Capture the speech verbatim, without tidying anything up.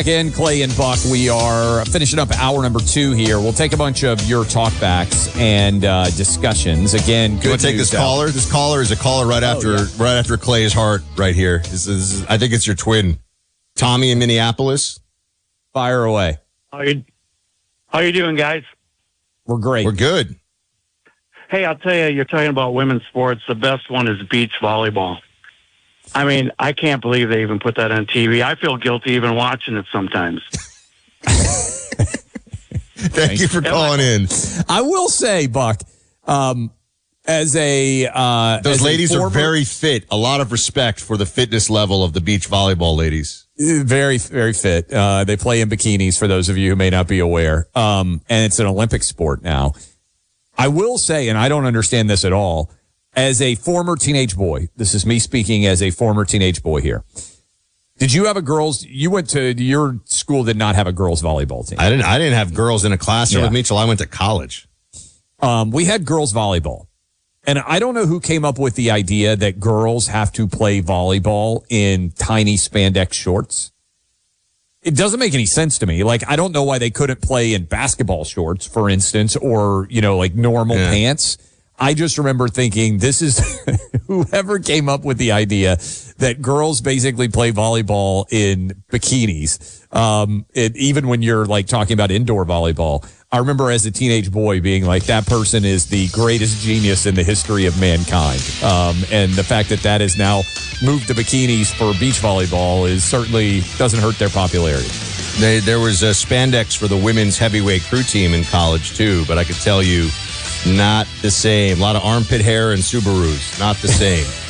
Again, Clay and Buck, we are finishing up hour number two here. We'll take a bunch of your talkbacks and uh, discussions. Again, good you want to take this though. caller? This caller is a caller right after oh, yeah. right after Clay's heart right here. This is, I think it's your twin, Tommy in Minneapolis. Fire away. How you, how you doing, guys? We're great. We're good. Hey, I'll tell you, you're talking about women's sports. The best one is beach volleyball. I mean, I can't believe they even put that on T V. I feel guilty even watching it sometimes. Thank you for calling in. I will say, Buck, um, as a uh, those as ladies a former, are very fit. A lot of respect for the fitness level of the beach volleyball ladies. Very, very fit. Uh, they play in bikinis, for those of you who may not be aware. Um, and it's an Olympic sport now. I will say, and I don't understand this at all, as a former teenage boy, this is me speaking as a former teenage boy here. Did you have a girls? You went to your school did not have a girls volleyball team. I didn't. I didn't have girls in a classroom Yeah. with me till I went to college. Um, we had girls volleyball, and I don't know who came up with the idea that girls have to play volleyball in tiny spandex shorts. It doesn't make any sense to me. Like, I don't know why they couldn't play in basketball shorts, for instance, or, you know, like normal Yeah. pants. I just remember thinking, this is whoever came up with the idea that girls basically play volleyball in bikinis. Um, it, even when you're like talking about indoor volleyball, I remember as a teenage boy being like, that person is the greatest genius in the history of mankind. Um, and the fact that that is now moved to bikinis for beach volleyball is certainly doesn't hurt their popularity. They, there was a spandex for the women's heavyweight crew team in college too, but I could tell you, not the same. A lot of armpit hair and Subarus. Not the same.